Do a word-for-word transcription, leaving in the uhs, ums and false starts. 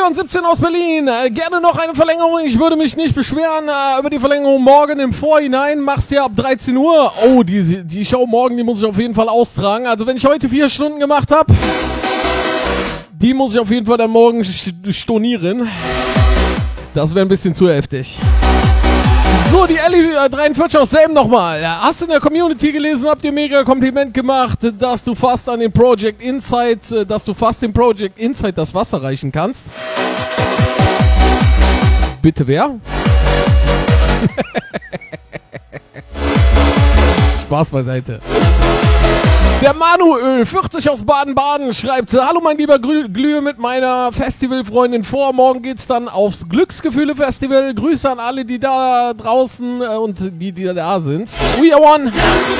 Leon siebzehn aus Berlin. Äh, gerne noch eine Verlängerung. Ich würde mich nicht beschweren äh, über die Verlängerung morgen im Vorhinein. Machst du ja ab dreizehn Uhr. Oh, die, die Show morgen, die muss ich auf jeden Fall austragen. Also wenn ich heute vier Stunden gemacht habe, die muss ich auf jeden Fall dann morgen stornieren. Das wäre ein bisschen zu heftig. So, die Ellie äh, dreiundvierzig aus Selben nochmal. Hast du in der Community gelesen, habt ihr mega Kompliment gemacht, dass du fast an den Project Insight, äh, dass du fast dem Project Insight das Wasser reichen kannst? Bitte wer? Spaß beiseite. Der Manuöl vierzig aus Baden-Baden schreibt: Hallo mein lieber Glü- Glühe mit meiner Festivalfreundin vor. Morgen geht's dann aufs Glücksgefühle-Festival. Grüße an alle, die da draußen äh, und die, die da sind. We are one.